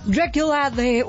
Dracula de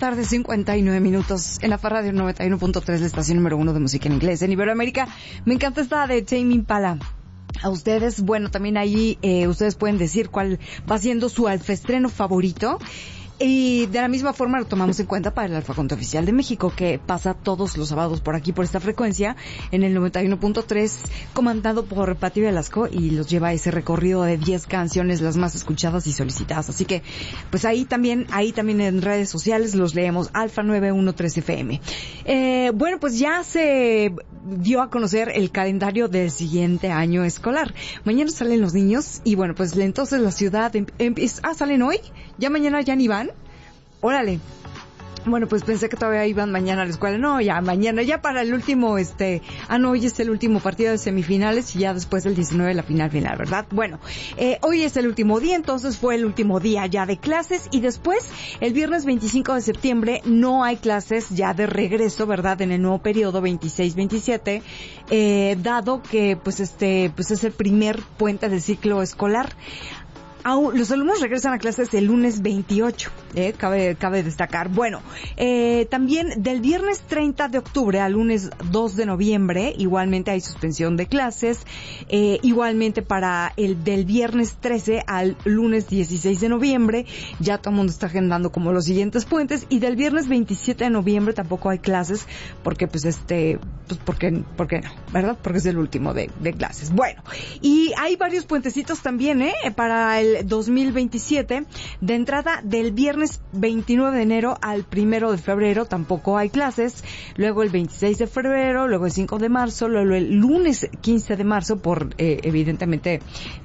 1:59 en la Radio 91.3, la estación número 1 de música en inglés en Iberoamérica. Me encanta esta de Tame Impala. A ustedes, bueno, también ahí ustedes pueden decir cuál va siendo su alfaestreno favorito. Y de la misma forma lo tomamos en cuenta para el Alfaconte Oficial de México, que pasa todos los sábados por aquí, por esta frecuencia, en el 91.3, comandado por Pati Velasco, y los lleva a ese recorrido de 10 canciones, las más escuchadas y solicitadas. Así que, pues ahí también en redes sociales los leemos, Alfa 913 FM. Bueno, pues ya se dio a conocer el calendario del siguiente año escolar. Mañana salen los niños, y bueno, pues entonces la ciudad ¿salen hoy? ¿Ya mañana ya ni van? Órale. Bueno, pues pensé que todavía iban mañana a la escuela. No, ya mañana, ya para el último, hoy es el último partido de semifinales y ya después del 19 la final, ¿verdad? Bueno, hoy es el último día, entonces fue el último día ya de clases, y después, el viernes 25 de septiembre, no hay clases ya de regreso, ¿verdad? En el nuevo periodo 26-27, dado que, pues es el primer puente del ciclo escolar. Los alumnos regresan a clases el lunes 28, cabe destacar. Bueno, también del viernes 30 de octubre al lunes 2 de noviembre, igualmente hay suspensión de clases. Igualmente para el del viernes 13 al lunes 16 de noviembre, ya todo el mundo está agendando como los siguientes puentes. Y del viernes 27 de noviembre tampoco hay clases, porque ¿por qué no? ¿Verdad? Porque es el último de clases. Bueno, y hay varios puentecitos también, para el 2027. De entrada, del viernes 29 de enero al 1 de febrero tampoco hay clases. Luego el 26 de febrero, luego el 5 de marzo, luego el lunes 15 de marzo por, evidentemente,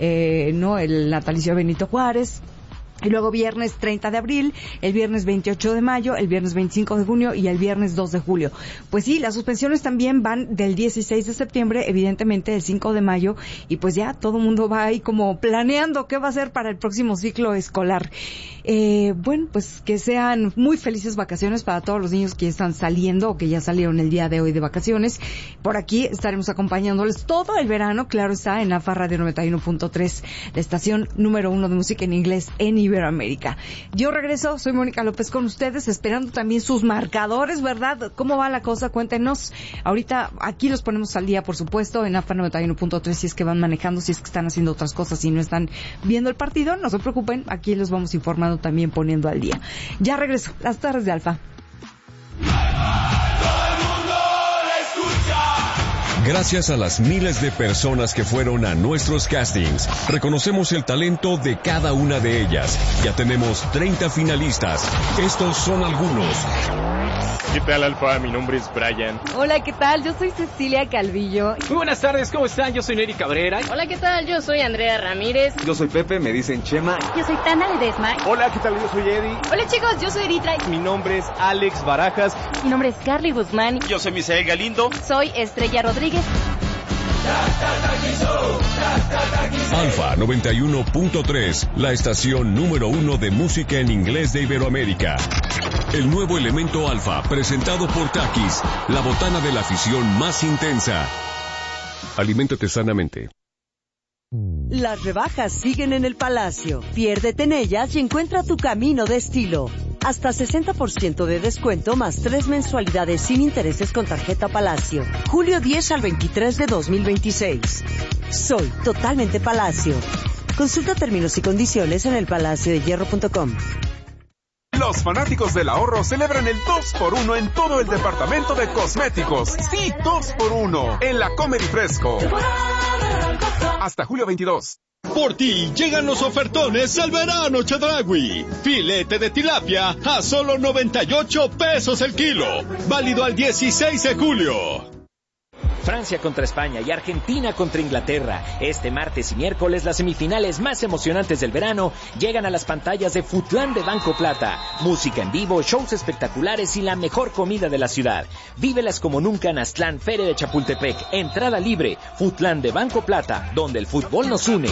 el natalicio de Benito Juárez. Y luego viernes 30 de abril, el viernes 28 de mayo, el viernes 25 de junio y el viernes 2 de julio. Pues sí, las suspensiones también van del 16 de septiembre, evidentemente el 5 de mayo, y pues ya todo el mundo va ahí como planeando qué va a hacer para el próximo ciclo escolar. Bueno, pues que sean muy felices vacaciones para todos los niños que están saliendo o que ya salieron el día de hoy de vacaciones. Por aquí estaremos acompañándoles todo el verano, claro está, en AFA Radio 91.3, la estación número 1 de música en inglés en Iberoamérica. Yo regreso, soy Mónica López con ustedes, esperando también sus marcadores, ¿verdad? ¿Cómo va la cosa? Cuéntenos. Ahorita aquí los ponemos al día, por supuesto, en AFA 91.3, si es que van manejando, si es que están haciendo otras cosas y no están viendo el partido, no se preocupen, aquí los vamos informando también, poniendo al día. Ya regreso, las tardes de Alfa. Gracias a las miles de personas que fueron a nuestros castings, reconocemos el talento de cada una de ellas. Ya tenemos 30 finalistas. Estos son algunos. ¿Qué tal, Alfa? Mi nombre es Brian. Hola, ¿qué tal? Yo soy Cecilia Calvillo. Muy buenas tardes, ¿cómo están? Yo soy Neri Cabrera. Hola, ¿qué tal? Yo soy Andrea Ramírez. Yo soy Pepe, me dicen Chema. Yo soy Tana Ledesma. Hola, ¿qué tal? Yo soy Eddie. Hola, chicos, yo soy Eritra. Mi nombre es Alex Barajas. Mi nombre es Carly Guzmán. Yo soy Misael Galindo. Soy Estrella Rodríguez. Alfa 91.3, la estación número 1 de música en inglés de Iberoamérica. El nuevo elemento Alfa, presentado por Takis, la botana de la afición más intensa. Aliméntate sanamente. Las rebajas siguen en el Palacio. Piérdete en ellas y encuentra tu camino de estilo. Hasta 60% de descuento más 3 mensualidades sin intereses con tarjeta Palacio. Julio 10 al 23 de 2026. Soy totalmente Palacio. Consulta términos y condiciones en elpalaciodehierro.com. Los fanáticos del ahorro celebran el 2x1 en todo el departamento de cosméticos. Sí, 2x1 en la Comer y Fresco. Hasta julio 22. Por ti llegan los ofertones al verano Chedraui. Filete de tilapia a solo 98 pesos el kilo. Válido al 16 de julio. Francia contra España y Argentina contra Inglaterra. Este martes y miércoles las semifinales más emocionantes del verano llegan a las pantallas de Futlán de Banco Plata. Música en vivo, shows espectaculares y la mejor comida de la ciudad. Vívelas como nunca en Aztlán, Feria de Chapultepec. Entrada libre. Futlán de Banco Plata, donde el fútbol nos une.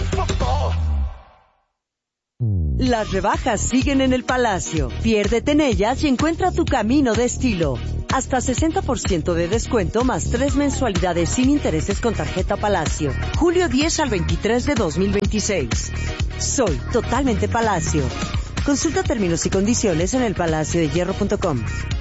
Las rebajas siguen en el Palacio. Piérdete en ellas y encuentra tu camino de estilo. Hasta 60% de descuento más 3 mensualidades sin intereses con tarjeta Palacio. Julio 10 al 23 de 2026. Soy totalmente Palacio. Consulta términos y condiciones en elpalaciodehierro.com.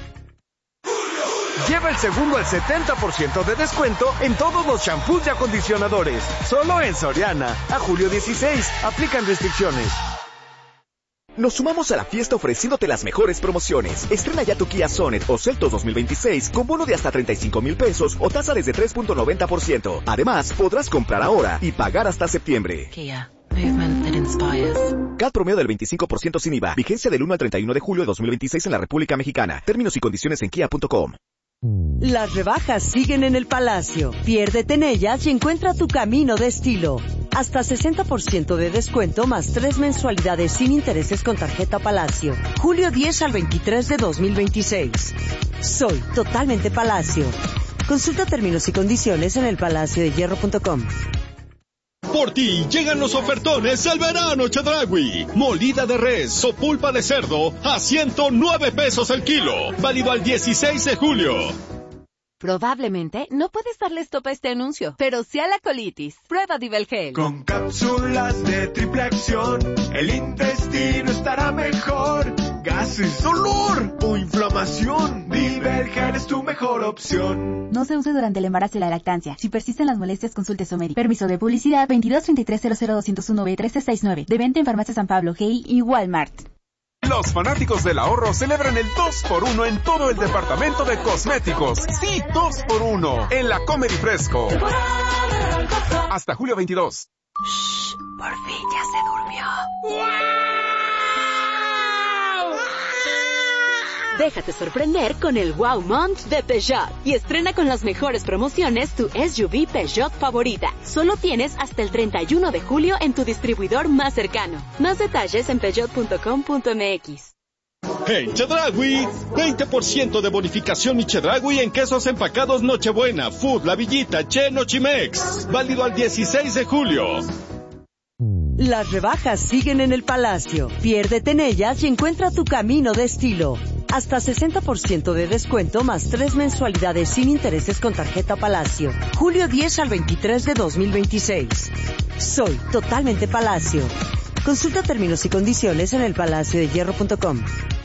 Lleva el segundo al 70% de descuento en todos los shampoos y acondicionadores. Solo en Soriana. A julio 16. Aplican restricciones. Nos sumamos a la fiesta ofreciéndote las mejores promociones. Estrena ya tu Kia Sonet o Seltos 2026 con bono de hasta 35,000 pesos o tasa desde 3.90%. Además, podrás comprar ahora y pagar hasta septiembre. Kia. Movement that inspires. CAT promedio del 25% sin IVA. Vigencia del 1 al 31 de julio de 2026 en la República Mexicana. Términos y condiciones en kia.com. Las rebajas siguen en el Palacio. Piérdete en ellas y encuentra tu camino de estilo. Hasta 60% de descuento más 3 mensualidades sin intereses con tarjeta Palacio. Julio 10 al 23 de 2026. Soy totalmente Palacio. Consulta términos y condiciones en elpalaciodehierro.com. Por ti llegan los ofertones del verano Chedraui. Molida de res o pulpa de cerdo a 109 pesos el kilo. Válido al 16 de julio. Probablemente no puedes darle stop a este anuncio, pero sí a la colitis. Prueba Divelgel. Con cápsulas de triple acción, el intestino estará mejor. Gases, dolor o inflamación. Divelgel es tu mejor opción. No se use durante el embarazo y la lactancia. Si persisten las molestias, consulte a su médico. Permiso de publicidad 2233000201B1369. De venta en Farmacia San Pablo, GI y Walmart. Los fanáticos del ahorro celebran el 2x1 en todo el departamento de cosméticos. Sí, 2x1 en la Comedy Fresco. Hasta julio 22. Shh, por fin ya se durmió. Déjate sorprender con el Wow Month de Peugeot y estrena con las mejores promociones tu SUV Peugeot favorita. Solo tienes hasta el 31 de julio en tu distribuidor más cercano. Más detalles en peugeot.com.mx. En Chedraui, 20% de bonificación y Chedraui en quesos empacados Nochebuena, Food, La Villita, Che, Nochimex. Válido al 16 de julio. Las rebajas siguen en el Palacio. Piérdete en ellas y encuentra tu camino de estilo. Hasta 60% de descuento más 3 mensualidades sin intereses con tarjeta Palacio. Julio 10 al 23 de 2026. Soy totalmente Palacio. Consulta términos y condiciones en elpalaciodehierro.com.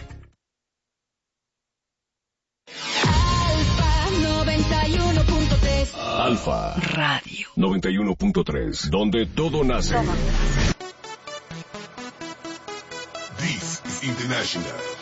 Alfa Radio 91.3, donde todo nace. This is International.